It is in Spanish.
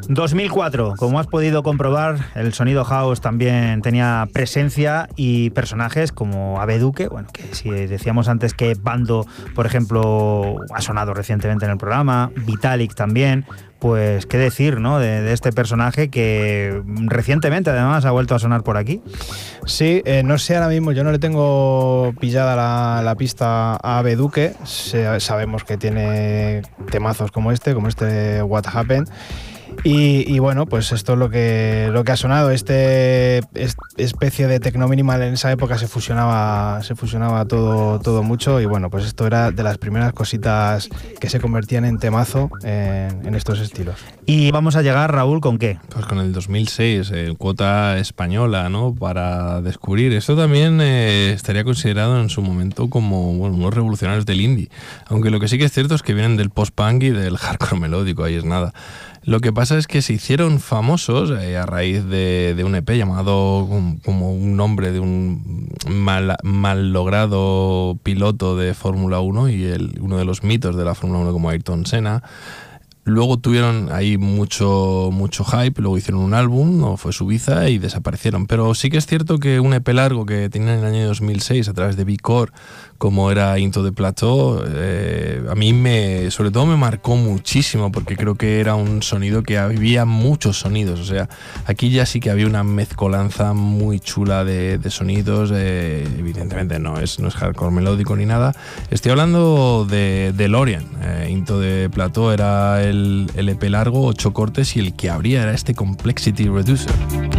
2004, como has podido comprobar, el sonido house también tenía presencia y personajes como Abe Duque, bueno, que si decíamos antes que Bando, por ejemplo, ha sonado recientemente en el programa, Vitalik también, pues qué decir, ¿no? De este personaje que recientemente además ha vuelto a sonar por aquí. Sí, no sé ahora mismo, yo no le tengo pillada la pista a Abe Duque, sabemos que tiene temazos como este What Happened. Y bueno, pues esto es lo que ha sonado. Especie de techno minimal en esa época se fusionaba todo mucho, y bueno, pues esto era de las primeras cositas que se convertían en temazo en estos estilos. Y vamos a llegar, Raúl, ¿con qué? Pues con el 2006, cuota española, ¿no? Para descubrir. Esto también estaría considerado en su momento como unos revolucionarios del indie. Aunque lo que sí que es cierto es que vienen del post-punk y del hardcore melódico, ahí es nada. Lo que pasa es que se hicieron famosos a raíz de un EP llamado como un nombre de un mal logrado piloto de Fórmula 1 y uno de los mitos de la Fórmula 1 como Ayrton Senna. Luego tuvieron ahí mucho hype, luego hicieron un álbum, no fue Suiza, y desaparecieron. Pero sí que es cierto que un EP largo que tenían en el año 2006 a través de B-Core, como era Into the Plateau, a mí sobre todo me marcó muchísimo, porque creo que era un sonido que había muchos sonidos. O sea, aquí ya sí que había una mezcolanza muy chula de sonidos. Evidentemente no es hardcore melódico ni nada. Estoy hablando de DeLorean. Into the Plateau era el EP largo, 8 cortes, y el que abría era este Complexity Reducer.